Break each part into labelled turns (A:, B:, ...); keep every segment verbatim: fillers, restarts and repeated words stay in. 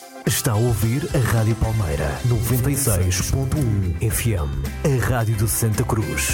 A: Está a ouvir a Rádio Palmeira, noventa e seis ponto um F M, a Rádio de Santa Cruz.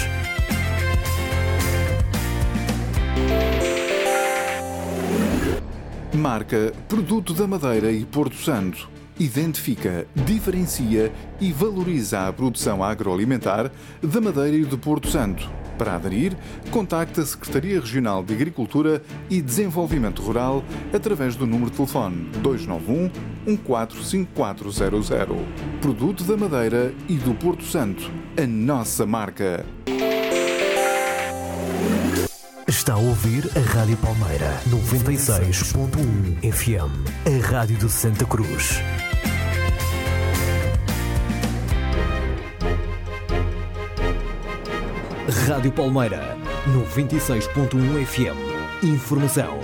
B: Marca Produto da Madeira e Porto Santo. Identifica, diferencia e valoriza a produção agroalimentar da Madeira e do Porto Santo. Para aderir, contacte a Secretaria Regional de Agricultura e Desenvolvimento Rural através do número de telefone dois nove um, um quatro cinco quatro zero zero. Produto da Madeira e do Porto Santo. A nossa marca.
A: Está a ouvir a Rádio Palmeira, noventa e seis ponto um F M, a Rádio de Santa Cruz. Rádio Palmeira, noventa e seis ponto um F M. Informação.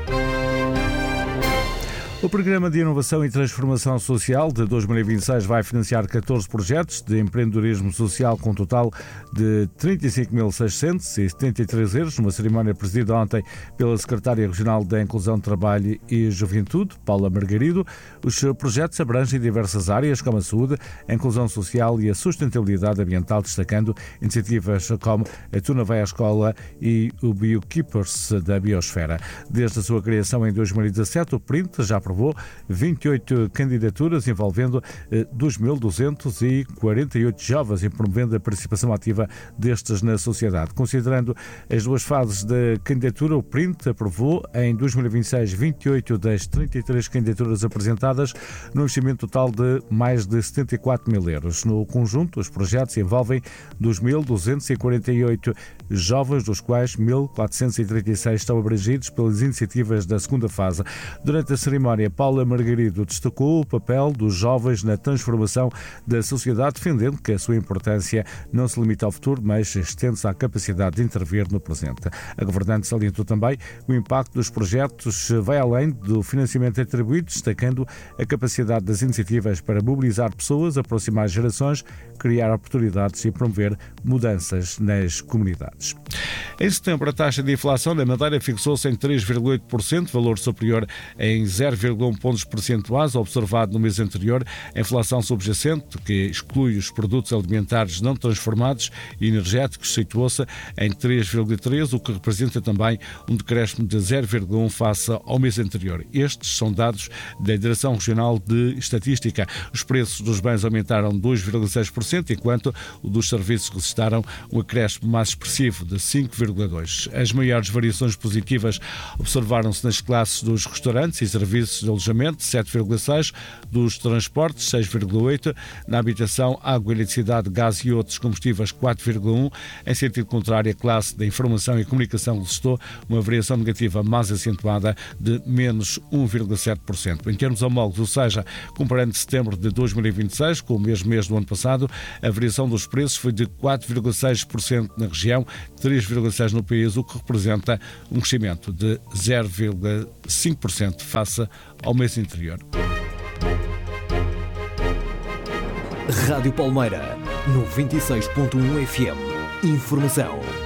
C: O Programa de Inovação e Transformação Social de dois mil e vinte e seis vai financiar catorze projetos de empreendedorismo social com um total de trinta e cinco mil seiscentos e setenta e três euros, numa cerimónia presidida ontem pela Secretária Regional da Inclusão, Trabalho e Juventude, Paula Margarido. Os projetos abrangem diversas áreas como a saúde, a inclusão social e a sustentabilidade ambiental, destacando iniciativas como a Tuna Vai à Escola e o Biokeepers da Biosfera. Desde a sua criação em dois mil e dezassete, o Print já aprovou vinte e oito candidaturas envolvendo dois mil duzentos e quarenta e oito jovens e promovendo a participação ativa destes na sociedade. Considerando as duas fases da candidatura, o Print aprovou em dois mil e vinte e seis vinte e oito das trinta e três candidaturas apresentadas, no investimento total de mais de setenta e quatro mil euros. No conjunto, os projetos envolvem dois mil duzentos e quarenta e oito jovens, dos quais mil quatrocentos e trinta e seis estão abrangidos pelas iniciativas da segunda fase. Durante a cerimónia, Paula Margarido destacou o papel dos jovens na transformação da sociedade, defendendo que a sua importância não se limita ao futuro, mas estende-se à capacidade de intervir no presente. A governante salientou também o impacto dos projetos vai além do financiamento atribuído, destacando a capacidade das iniciativas para mobilizar pessoas, aproximar gerações, criar oportunidades e promover mudanças nas comunidades. Em setembro, a taxa de inflação da Madeira fixou-se em três vírgula oito por cento, valor superior em zero vírgula um pontos percentuais observado no mês anterior. A inflação subjacente, que exclui os produtos alimentares não transformados e energéticos, situou-se em três vírgula três, o que representa também um decréscimo de zero vírgula um face ao mês anterior. Estes são dados da Direção Regional de Estatística. Os preços dos bens aumentaram dois vírgula seis por cento, enquanto o dos serviços registraram um acréscimo mais expressivo de cinco vírgula dois por cento. As maiores variações positivas observaram-se nas classes dos restaurantes e serviços de alojamento, sete vírgula seis por cento, dos transportes, seis vírgula oito por cento, na habitação, água, eletricidade, gás e outros combustíveis, quatro vírgula um por cento. Em sentido contrário, a classe da informação e comunicação registrou uma variação negativa mais acentuada de menos um vírgula sete por cento. Em termos homólogos, ou seja, comparando setembro de dois mil e vinte e seis com o mesmo mês do ano passado, a variação dos preços foi de quatro vírgula seis por cento na região, três vírgula seis por cento no país, o que representa um crescimento de zero vírgula cinco por cento face ao mês anterior.
A: Rádio Palmeira, noventa e seis ponto um F M. Informação.